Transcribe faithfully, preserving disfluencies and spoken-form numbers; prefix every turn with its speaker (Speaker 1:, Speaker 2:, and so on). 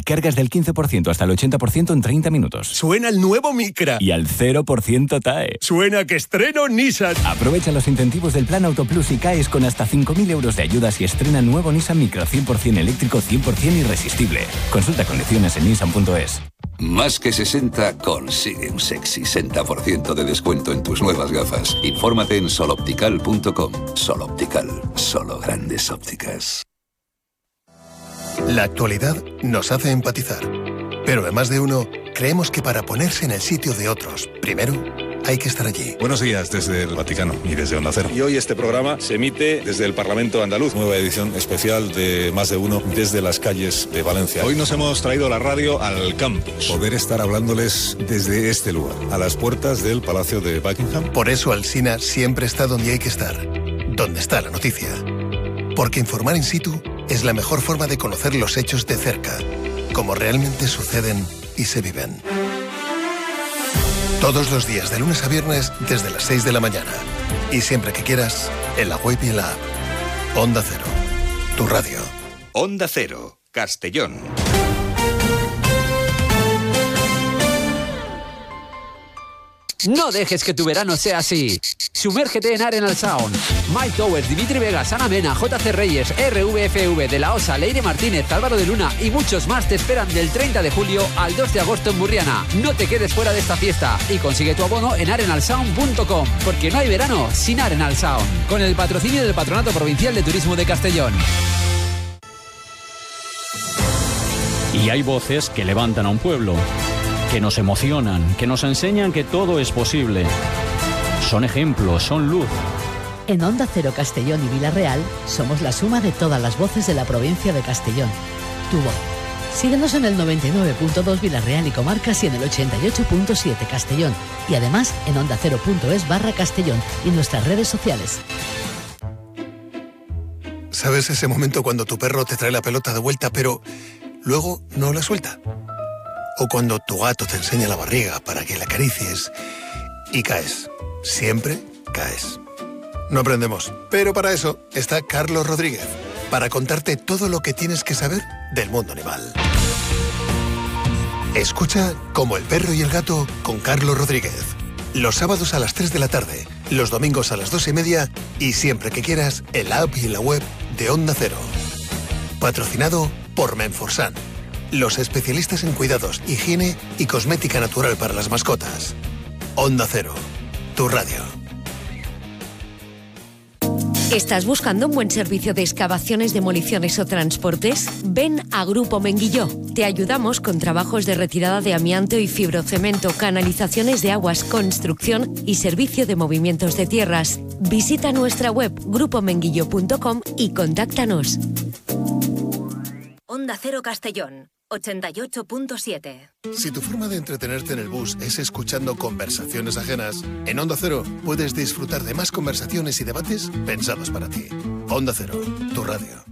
Speaker 1: Cargas del quince por ciento hasta el ochenta por ciento en treinta minutos.
Speaker 2: Suena el nuevo Micra.
Speaker 1: Y al cero por ciento T A E.
Speaker 2: Suena que estreno Nissan.
Speaker 1: Aprovecha los incentivos del Plan Auto Plus y caes con hasta cinco mil euros de ayudas y estrena nuevo Nissan Micra cien por ciento eléctrico, cien por ciento irresistible. Consulta condiciones en nissan punto es.
Speaker 3: Más que sesenta consigue un sexy sesenta por ciento de descuento en tus nuevas gafas. Infórmate en sol optical punto com. Sol Optical, solo grandes ópticas.
Speaker 4: La actualidad nos hace empatizar, pero además de uno, creemos que para ponerse en el sitio de otros, primero hay que estar allí.
Speaker 5: Buenos días desde el Vaticano y desde Onda Cero. Y hoy este programa se emite desde el Parlamento Andaluz, nueva edición especial de Más de Uno desde las calles de Valencia. Hoy nos hemos traído la radio al campus, poder estar hablándoles desde este lugar, a las puertas del Palacio de Buckingham.
Speaker 4: Por eso Alsina siempre está donde hay que estar, donde está la noticia. Porque informar in situ es la mejor forma de conocer los hechos de cerca, como realmente suceden y se viven. Todos los días, de lunes a viernes, desde las seis de la mañana. Y siempre que quieras, en la web y en la app. Onda Cero, tu radio.
Speaker 6: Onda Cero, Castellón.
Speaker 7: No dejes que tu verano sea así. Sumérgete en Arenal Sound. Mike Towers, Dimitri Vegas, Ana Mena, J C Reyes, R V F V, De La Osa, Leire Martínez, Álvaro de Luna y muchos más te esperan del treinta de julio al dos de agosto en Burriana. No te quedes fuera de esta fiesta y consigue tu abono en arenal sound punto com, porque no hay verano sin Arenal Sound. Con el patrocinio del Patronato Provincial de Turismo de Castellón.
Speaker 8: Y hay voces que levantan a un pueblo, que nos emocionan, que nos enseñan que todo es posible. Son ejemplos, son luz.
Speaker 9: En Onda Cero Castellón y Vila-real somos la suma de todas las voces de la provincia de Castellón. Tu voz. Síguenos en el noventa y nueve punto dos Vila-real y comarcas y en el ochenta y ocho punto siete Castellón. Y además en onda cero punto es barra Castellón y nuestras redes sociales.
Speaker 4: ¿Sabes ese momento cuando tu perro te trae la pelota de vuelta pero luego no la suelta? O cuando tu gato te enseña la barriga para que la acaricies y caes. Siempre caes. No aprendemos, pero para eso está Carlos Rodríguez, para contarte todo lo que tienes que saber del mundo animal. Escucha Como el perro y el gato con Carlos Rodríguez. Los sábados a las tres de la tarde, los domingos a las dos y media y siempre que quieras en la app y en la web de Onda Cero. Patrocinado por Menforsan, los especialistas en cuidados, higiene y cosmética natural para las mascotas. Onda Cero, tu radio.
Speaker 10: ¿Estás buscando un buen servicio de excavaciones, demoliciones o transportes? Ven a Grupo Menguilló. Te ayudamos con trabajos de retirada de amianto y fibrocemento, canalizaciones de aguas, construcción y servicio de movimientos de tierras. Visita nuestra web grupo menguillo punto com y contáctanos.
Speaker 11: Onda Cero Castellón, ochenta y ocho punto siete.
Speaker 4: Si tu forma de entretenerte en el bus es escuchando conversaciones ajenas, en Onda Cero puedes disfrutar de más conversaciones y debates pensados para ti. Onda Cero, tu radio.